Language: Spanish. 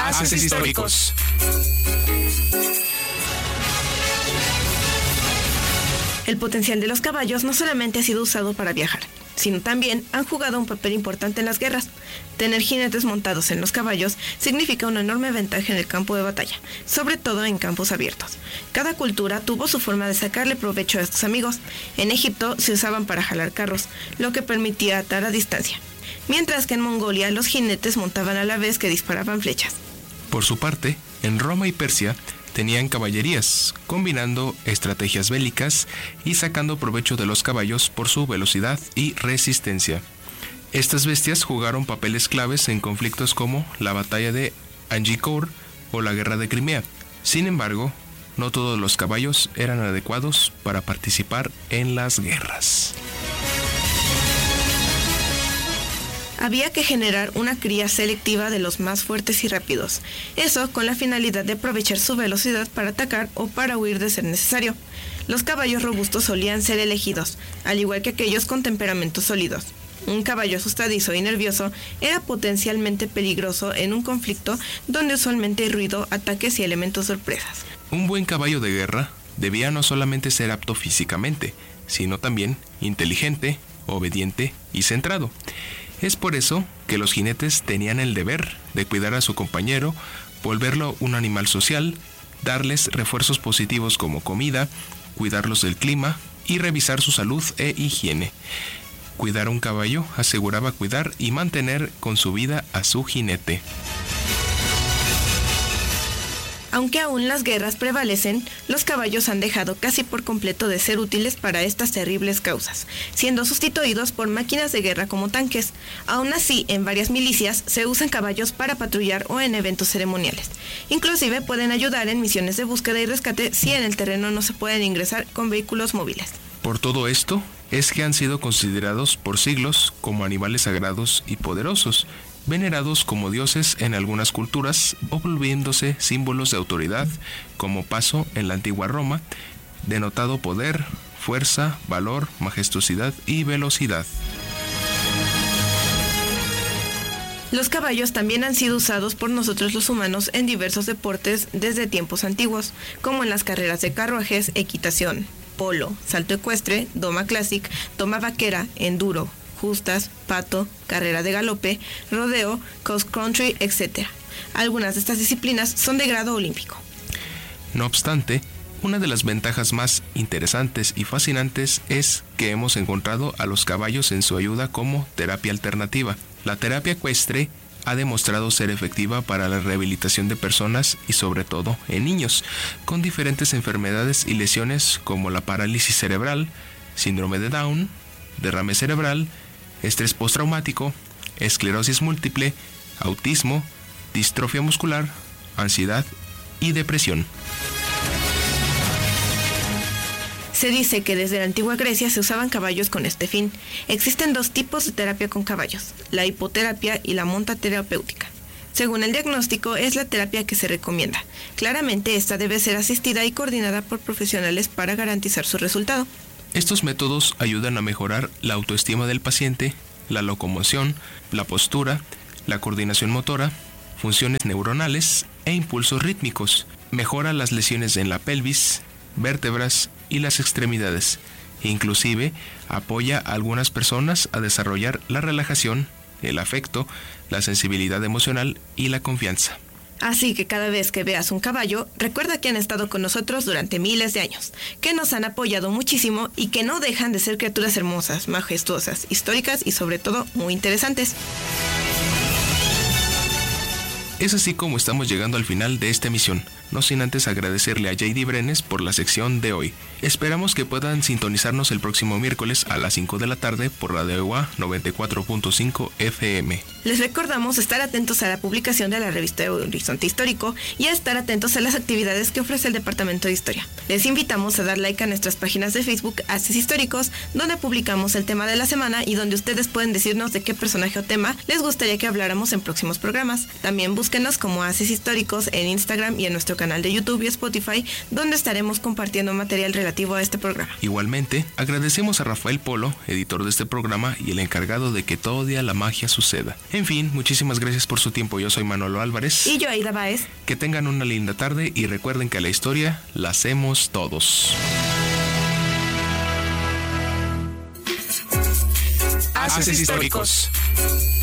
Haces Históricos. El potencial de los caballos no solamente ha sido usado para viajar, sino también han jugado un papel importante en las guerras. Tener jinetes montados en los caballos significa una enorme ventaja en el campo de batalla, sobre todo en campos abiertos. Cada cultura tuvo su forma de sacarle provecho a estos amigos. En Egipto se usaban para jalar carros, lo que permitía atar a distancia, mientras que en Mongolia los jinetes montaban a la vez que disparaban flechas. Por su parte, en Roma y Persia tenían caballerías, combinando estrategias bélicas y sacando provecho de los caballos por su velocidad y resistencia. Estas bestias jugaron papeles claves en conflictos como la batalla de Agincourt o la guerra de Crimea. Sin embargo, no todos los caballos eran adecuados para participar en las guerras. Había que generar una cría selectiva de los más fuertes y rápidos, eso con la finalidad de aprovechar su velocidad para atacar o para huir de ser necesario. Los caballos robustos solían ser elegidos, al igual que aquellos con temperamentos sólidos. Un caballo asustadizo y nervioso era potencialmente peligroso en un conflicto donde usualmente hay ruido, ataques y elementos sorpresas. Un buen caballo de guerra debía no solamente ser apto físicamente, sino también inteligente, obediente y centrado. Es por eso que los jinetes tenían el deber de cuidar a su compañero, volverlo un animal social, darles refuerzos positivos como comida, cuidarlos del clima y revisar su salud e higiene. Cuidar a un caballo aseguraba cuidar y mantener con su vida a su jinete. Aunque aún las guerras prevalecen, los caballos han dejado casi por completo de ser útiles para estas terribles causas, siendo sustituidos por máquinas de guerra como tanques. Aún así, en varias milicias se usan caballos para patrullar o en eventos ceremoniales. Inclusive pueden ayudar en misiones de búsqueda y rescate si en el terreno no se pueden ingresar con vehículos móviles. Por todo esto, es que han sido considerados por siglos como animales sagrados y poderosos, venerados como dioses en algunas culturas o volviéndose símbolos de autoridad, como paso en la antigua Roma, denotado poder, fuerza, valor, majestuosidad y velocidad. Los caballos también han sido usados por nosotros los humanos en diversos deportes desde tiempos antiguos, como en las carreras de carruajes, equitación, polo, salto ecuestre, doma classic, doma vaquera, enduro, justas, pato, carrera de galope, rodeo, cross country, etc. Algunas de estas disciplinas son de grado olímpico. No obstante, una de las ventajas más interesantes y fascinantes es que hemos encontrado a los caballos en su ayuda como terapia alternativa. La terapia ecuestre ha demostrado ser efectiva para la rehabilitación de personas y sobre todo en niños con diferentes enfermedades y lesiones como la parálisis cerebral, síndrome de Down, derrame cerebral, estrés postraumático, esclerosis múltiple, autismo, distrofia muscular, ansiedad y depresión. Se dice que desde la antigua Grecia se usaban caballos con este fin. Existen dos tipos de terapia con caballos, la hipoterapia y la montaterapéutica. Según el diagnóstico, es la terapia que se recomienda. Claramente, esta debe ser asistida y coordinada por profesionales para garantizar su resultado. Estos métodos ayudan a mejorar la autoestima del paciente, la locomoción, la postura, la coordinación motora, funciones neuronales e impulsos rítmicos. Mejora las lesiones en la pelvis, vértebras y las extremidades. Inclusive apoya a algunas personas a desarrollar la relajación, el afecto, la sensibilidad emocional y la confianza. Así que cada vez que veas un caballo, recuerda que han estado con nosotros durante miles de años, que nos han apoyado muchísimo y que no dejan de ser criaturas hermosas, majestuosas, históricas y sobre todo muy interesantes. Es así como estamos llegando al final de esta emisión, no sin antes agradecerle a JD Brenes por la sección de hoy. Esperamos que puedan sintonizarnos el próximo miércoles a las 5 de la tarde por Radio EWA 94.5 FM. Les recordamos estar atentos a la publicación de la revista Horizonte Histórico y a estar atentos a las actividades que ofrece el Departamento de Historia. Les invitamos a dar like a nuestras páginas de Facebook Haces Históricos, donde publicamos el tema de la semana y donde ustedes pueden decirnos de qué personaje o tema les gustaría que habláramos en próximos programas. También búsquenos como Haces Históricos en Instagram y en nuestro canal de YouTube y Spotify, donde estaremos compartiendo material relativo a este programa. Igualmente, agradecemos a Rafael Polo, editor de este programa y el encargado de que todo día la magia suceda. En fin, muchísimas gracias por su tiempo. Yo soy Manolo Álvarez. Y yo, Aida Báez. Que tengan una linda tarde y recuerden que la historia la hacemos todos. Haces históricos.